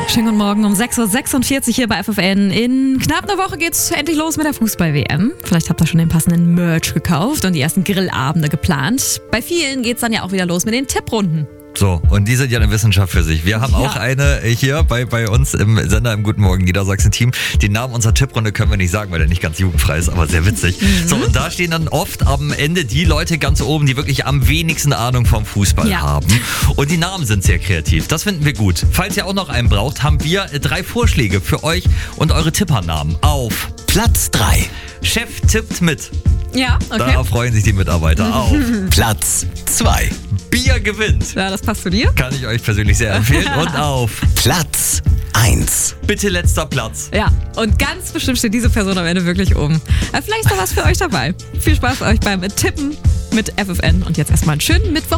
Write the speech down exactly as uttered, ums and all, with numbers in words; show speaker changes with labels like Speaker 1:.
Speaker 1: Schönen guten Morgen um sechs Uhr sechsundvierzig hier bei F F N. In knapp einer Woche geht's endlich los mit der Fußball-W M. Vielleicht habt ihr schon den passenden Merch gekauft und die ersten Grillabende geplant. Bei vielen geht's dann ja auch wieder los mit den Tipprunden.
Speaker 2: So, und die sind ja eine Wissenschaft für sich. Wir haben auch
Speaker 1: Ja.
Speaker 2: eine hier bei, bei uns im Sender im Guten Morgen Niedersachsen-Team. Den Namen unserer Tipprunde können wir nicht sagen, weil der nicht ganz jugendfrei ist, aber sehr witzig.
Speaker 1: Mhm.
Speaker 2: So, und da stehen dann oft am Ende die Leute ganz oben, die wirklich am wenigsten Ahnung vom Fußball
Speaker 1: Ja.
Speaker 2: haben. Und die Namen sind sehr kreativ. Das finden wir gut. Falls ihr auch noch einen braucht, haben wir drei Vorschläge für euch und eure Tippernamen. Auf
Speaker 3: Platz drei.
Speaker 2: Chef tippt mit.
Speaker 1: Ja, okay.
Speaker 2: Da freuen sich die Mitarbeiter. Auf
Speaker 3: Platz zwei.
Speaker 2: Bier gewinnt.
Speaker 1: Ja, das passt zu dir.
Speaker 2: Kann ich euch persönlich sehr empfehlen. Und auf
Speaker 3: Platz eins.
Speaker 2: bitte letzter Platz.
Speaker 1: Ja, und ganz bestimmt steht diese Person am Ende wirklich oben. Äh, Vielleicht ist da was für euch dabei. Viel Spaß euch beim Tippen mit F F N und jetzt erstmal einen schönen Mittwoch.